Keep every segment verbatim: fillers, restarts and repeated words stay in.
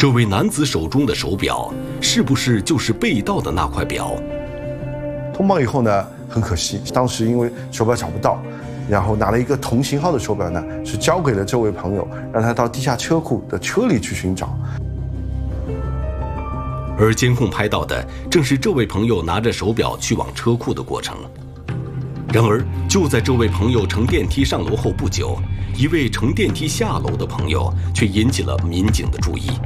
这位男子手中的手表是不是就是被盗的那块表？ 通报以后呢，很可惜，当时因为手表找不到，然后拿了一个同型号的手表呢，是交给了这位朋友，让他到地下车库的车里去寻找。 而监控拍到的正是这位朋友拿着手表去往车库的过程。然而，就在这位朋友乘电梯上楼后不久，一位乘电梯下楼的朋友却引起了民警的注意。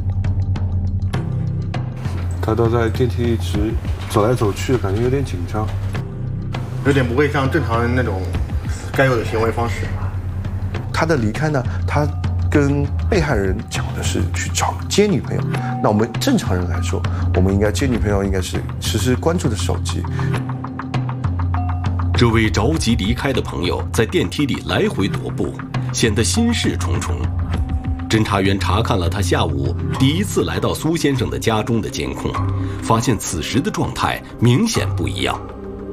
他都在电梯一直走来走去，感觉有点紧张， 有点不会像正常人那种该有的行为方式。 他的离开呢，他跟被害人讲的是去找接女朋友。那我们正常人来说，我们应该接女朋友应该是时时关注的手机。 这位着急离开的朋友在电梯里来回踱步，显得心事重重。侦查员查看了他下午第一次来到苏先生的家中的监控，发现此时的状态明显不一样。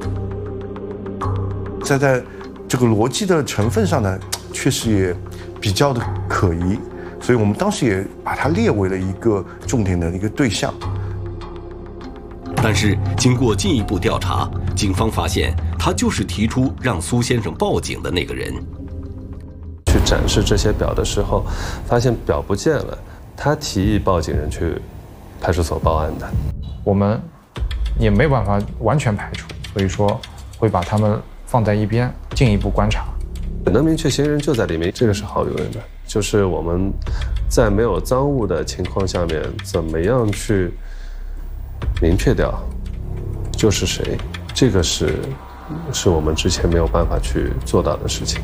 在在这个逻辑的成分上呢，确实也比较的可疑，所以我们当时也把它列为了一个重点的一个对象。 但是经过进一步调查，警方发现他就是提出让苏先生报警的那个人。 去展示这些表的时候，发现表不见了，他提议报警人去派出所报案的。 我们也没有办法完全排除，所以说会把他们放在一边，进一步观察。 能明确嫌疑人就在里面，这个是毫无疑问的。就是我们在没有赃物的情况下面，怎么样去明确掉就是谁，这个是是我们之前没有办法去做到的事情。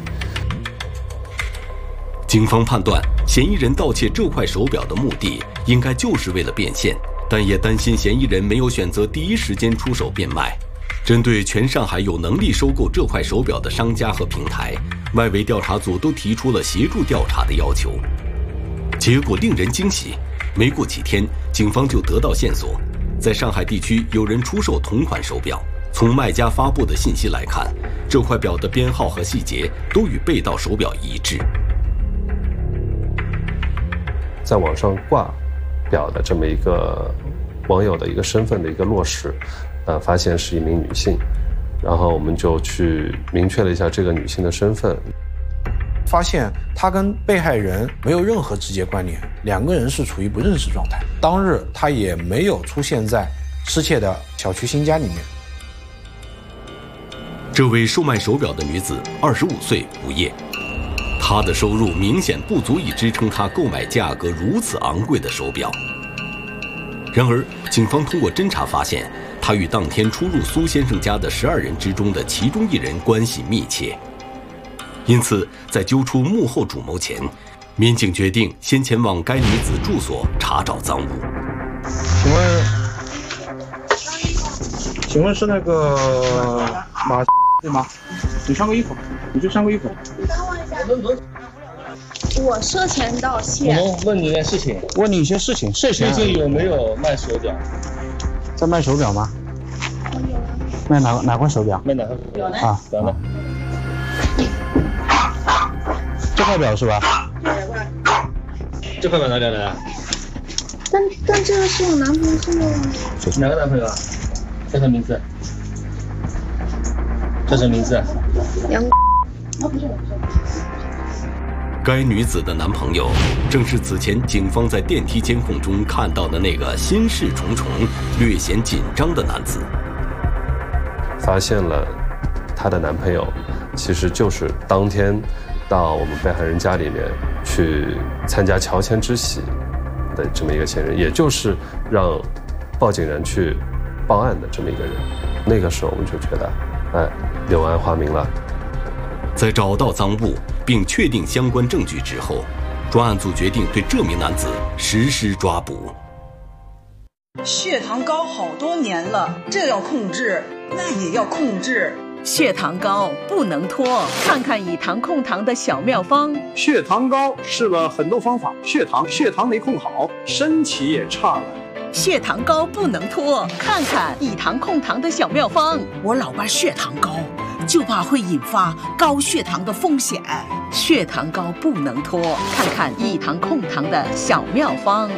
警方判断，嫌疑人盗窃这块手表的目的应该就是为了变现，但也担心嫌疑人没有选择第一时间出手变卖。针对全上海有能力收购这块手表的商家和平台，外围调查组都提出了协助调查的要求。结果令人惊喜，没过几天，警方就得到线索，在上海地区有人出售同款手表。从卖家发布的信息来看，这块表的编号和细节都与被盗手表一致。 在网上挂表的这么一个网友的一个身份的一个落实，呃，发现是一名女性，然后我们就去明确了一下这个女性的身份， 发现她跟被害人没有任何直接关联，两个人是处于不认识状态。当日她也没有出现在失窃的小区新家里面。 这位售卖手表的女子二十五岁，无业。她的收入明显不足以支撑她购买价格如此昂贵的手表。然而，警方通过侦查发现，她与当天出入苏先生家的十二人之中的其中一人关系密切。因此，在揪出幕后主谋前，民警决定先前往该女子住所查找赃物。 请问，请问是那个马对吗？你穿过衣服，你去穿过衣服。 我涉嫌盗窃。 我们问你件事情， 问你一些事情，涉嫌最近有没有卖手表？ 在卖手表吗？卖哪哪块手表？ 卖哪块手表？ 啊， 表呢？ 这块表是吧？ 这块表哪里来的？ 但但这个是我男朋友送的。 哪个男朋友啊？叫什么名字？叫什么名字？ 杨。 该女子的男朋友正是此前警方在电梯监控中看到的那个心事重重、略显紧张的男子。 发现了她的男朋友其实就是当天到我们被害人家里面去参加乔迁之喜的这么一个嫌疑人，也就是让报警人去报案的这么一个人。那个时候我们就觉得，哎，柳暗花明了。 在找到赃物并确定相关证据之后，专案组决定对这名男子实施抓捕。 血糖高好多年了，这要控制，那也要控制。 血糖高不能拖，看看以糖控糖的小妙方。 血糖高试了很多方法，血糖血糖没控好，身体也差了。 血糖高不能拖，看看以糖控糖的小妙方。 我老伴血糖高，就怕会引发高血糖的风险。 血糖高不能拖，看看以糖控糖的小妙方。